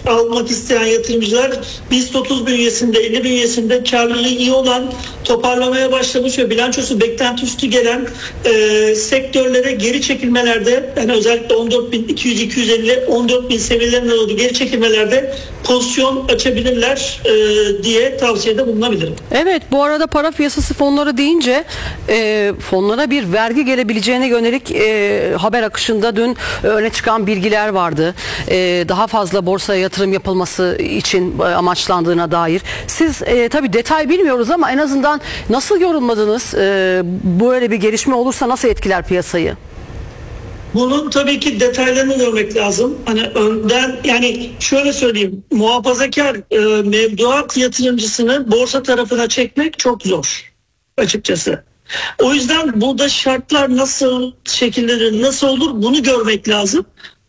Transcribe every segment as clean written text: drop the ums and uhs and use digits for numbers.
almak isteyen yatırımcılar BIST 30 bünyesinde, 50 bünyesinde karlılığı iyi olan, toparlamaya başlamış ve bilançosu beklenti üstü gelen sektörlere geri çekilmelerde, yani özellikle 14.200-250, 14.000 seviyelerine doğru geri çekilmelerde pozisyon açabilirler diye tavsiyede bulunabilirim. Evet, bu arada para piyasası fonları deyince fonlara bir vergi gelebileceğine yönelik haber akışında dün öne çıkan bilgiler vardı. Daha fazla borsaya yatırım yapılması için amaçlandığına dair. Siz tabii detay bilmiyoruz ama en azından nasıl yorumladınız? Böyle bir gelişme olursa nasıl etkiler piyasayı? Bunun tabii ki detaylarını görmek lazım. Hani önden, yani şöyle söyleyeyim, muhafazakar mevduat yatırımcısını borsa tarafına çekmek çok zor açıkçası. O yüzden burada şartlar nasıl şekillenir, nasıl olur bunu görmek lazım.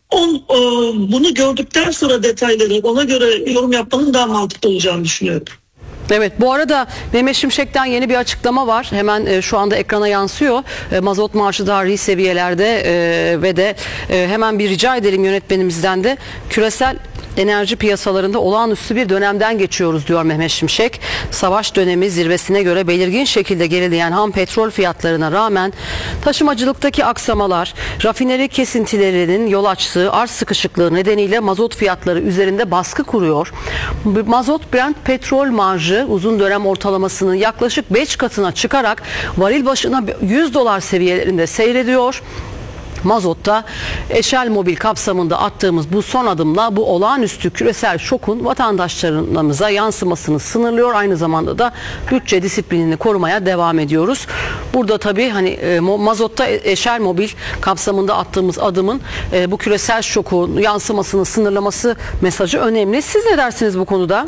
Bunu gördükten sonra detayları, ona göre yorum yapmanın daha mantıklı olacağını düşünüyorum. Evet, bu arada Mehmet Şimşek'ten yeni bir açıklama var. Hemen şu anda ekrana yansıyor. Mazot marşı tarihi seviyelerde ve de hemen bir rica edelim yönetmenimizden de, küresel enerji piyasalarında olağanüstü bir dönemden geçiyoruz diyor Mehmet Şimşek. Savaş dönemi zirvesine göre belirgin şekilde gerileyen ham petrol fiyatlarına rağmen taşımacılıktaki aksamalar, rafineri kesintilerinin yol açtığı arz sıkışıklığı nedeniyle mazot fiyatları üzerinde baskı kuruyor. Mazot Brent petrol marjı uzun dönem ortalamasının yaklaşık 5 katına çıkarak varil başına $100 seviyelerinde seyrediyor. Mazotta Eşel Mobil kapsamında attığımız bu son adımla bu olağanüstü küresel şokun vatandaşlarımıza yansımasını sınırlıyor. Aynı zamanda da bütçe disiplinini korumaya devam ediyoruz. Burada tabii hani mazotta Eşel Mobil kapsamında attığımız adımın bu küresel şokun yansımasını sınırlaması mesajı önemli. Siz ne dersiniz bu konuda?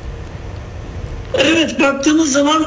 Evet, baktığımız zaman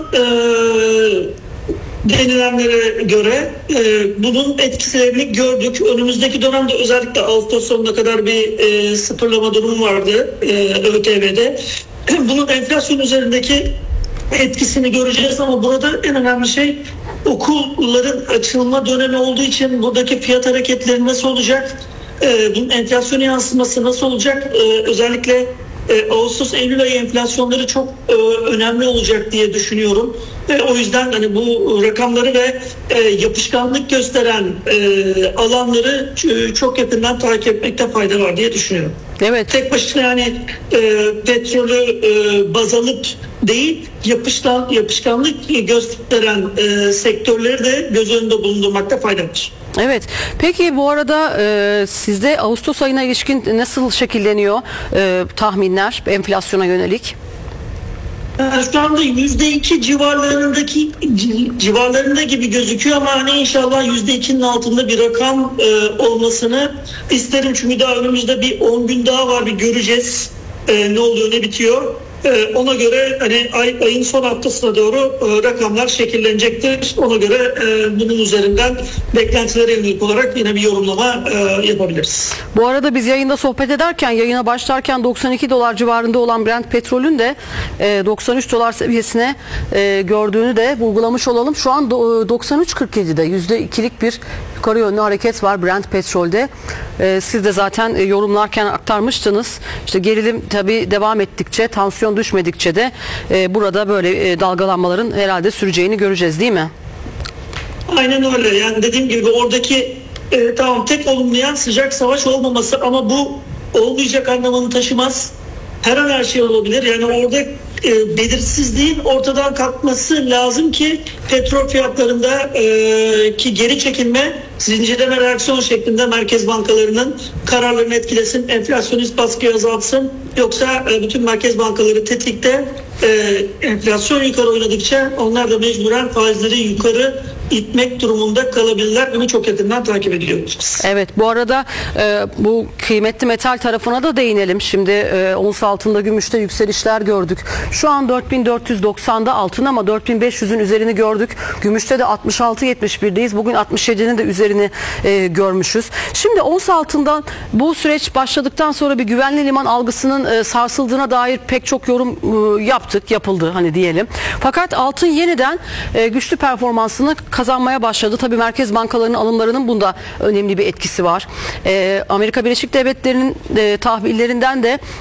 denilenlere göre bunun etkilerini gördük. Önümüzdeki dönemde özellikle Ağustos sonuna kadar bir sıfırlama durumu vardı ÖTV'de. Bunun enflasyon üzerindeki etkisini göreceğiz ama burada en önemli şey okulların açılma dönemi olduğu için buradaki fiyat hareketleri nasıl olacak? Bunun enflasyona yansıması nasıl olacak? Özellikle Ağustos-Eylül ayı enflasyonları çok önemli olacak diye düşünüyorum. O yüzden hani bu rakamları ve yapışkanlık gösteren alanları çok yakından takip etmekte fayda var diye düşünüyorum. Evet. Tek başına yani petrolü baz alıp değil, yapışkanlık gösteren sektörleri de göz önünde bulundurmakta fayda var. Evet. Peki bu arada sizde Ağustos ayına ilişkin nasıl şekilleniyor tahminler enflasyona yönelik? Şu anda %2 civarlarında gibi gözüküyor ama hani inşallah %2'nin altında bir rakam olmasını isterim. Çünkü daha önümüzde bir 10 gün daha var, bir göreceğiz ne oluyor ne bitiyor. Ona göre hani ayın son haftasına doğru rakamlar şekillenecektir. Ona göre bunun üzerinden beklentilere yönelik olarak yine bir yorumlama yapabiliriz. Bu arada biz yayında sohbet ederken, yayına başlarken $92 civarında olan Brent petrolün de $93 seviyesine gördüğünü de vurgulamış olalım. Şu an 93.47'de %2'lik bir yukarı yönlü hareket var Brent petrolde. Siz de zaten yorumlarken aktarmıştınız. İşte gerilim tabii devam ettikçe, tansiyon düşmedikçe de burada böyle dalgalanmaların herhalde süreceğini göreceğiz, değil mi? Aynen öyle. Yani dediğim gibi oradaki tamam, tek olumlayan sıcak savaş olmaması ama bu olmayacak anlamını taşımaz. Her an her şey olabilir. Yani orada belirsizliğin ortadan kalkması lazım ki petrol fiyatlarında ki geri çekilme, zincirleme reaksiyon şeklinde merkez bankalarının kararlarını etkilesin, enflasyonist baskıyı azaltsın. Yoksa bütün merkez bankaları tetikte, enflasyon yukarı oynadıkça onlar da mecburen faizleri yukarı itmek durumunda kalabilirler. Bunu çok yakından takip ediyoruz. Evet, bu arada bu kıymetli metal tarafına da değinelim. Şimdi ons altında, gümüşte yükselişler gördük. Şu an 4490'da altın ama 4500'ün üzerini gördük. Gümüşte de 66.71'deyiz. Bugün 67'nin de üzerini görmüşüz. Şimdi ons altından bu süreç başladıktan sonra bir güvenli liman algısının sarsıldığına dair pek çok yorum yapıldı hani diyelim. Fakat altın yeniden güçlü performansını kazanmaya başladı. Tabii merkez bankalarının alımlarının bunda önemli bir etkisi var. Amerika Birleşik Devletleri'nin tahvillerinden de